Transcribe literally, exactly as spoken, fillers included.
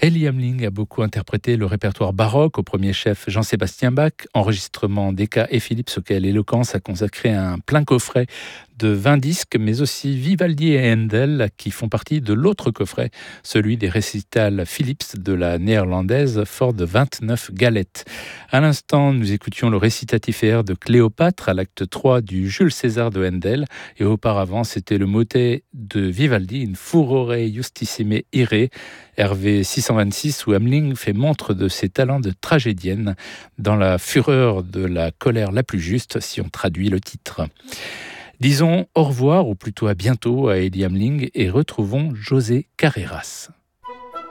Elie Hamling a beaucoup interprété le répertoire baroque, au premier chef Jean-Sébastien Bach, enregistrement d'Eka et Philips auquel Eloquence a consacré un plein coffret de vingt disques, mais aussi Vivaldi et Handel qui font partie de l'autre coffret, celui des récitals Philips de la néerlandaise, fort de vingt-neuf galettes. À l'instant, nous écoutions le récitatif et air de Cléopâtre à l'acte trois du Jules César de Handel, et auparavant c'était le motet de Vivaldi, In furore justissime ire, R V six cent vingt-six, où Hamling fait montre de ses talents de tragédienne dans la fureur de la colère la plus juste, si on traduit le titre. Disons au revoir, ou plutôt à bientôt, à Elie Hamling, et retrouvons José Carreras.